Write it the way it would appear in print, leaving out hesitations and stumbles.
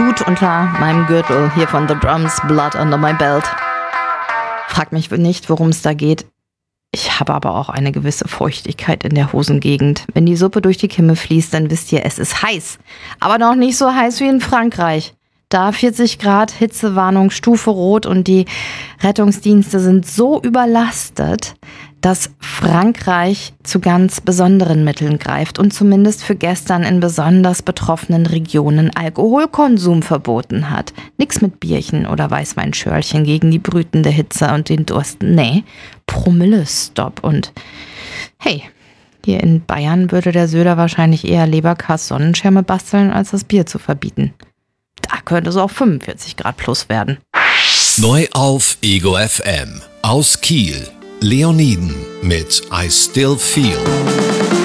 Blut unter meinem Gürtel, hier von The Drums, Blood Under My Belt. Frag mich nicht, worum es da geht. Ich habe aber auch eine gewisse Feuchtigkeit in der Hosengegend. Wenn die Suppe durch die Kimme fließt, dann wisst ihr, es ist heiß. Aber noch nicht so heiß wie in Frankreich. Da 40 Grad, Hitzewarnung, Stufe Rot und die Rettungsdienste sind so überlastet, dass Frankreich zu ganz besonderen Mitteln greift und zumindest für gestern in besonders betroffenen Regionen Alkoholkonsum verboten hat. Nix mit Bierchen oder Weißweinschörlchen gegen die brütende Hitze und den Durst. Nee, Promille-Stop. Und hey, hier in Bayern würde der Söder wahrscheinlich eher Leberkass-Sonnenschirme basteln, als das Bier zu verbieten. Da könnte es auch 45 Grad plus werden. Neu auf Ego FM. Aus Kiel. Leoniden mit I Still Feel.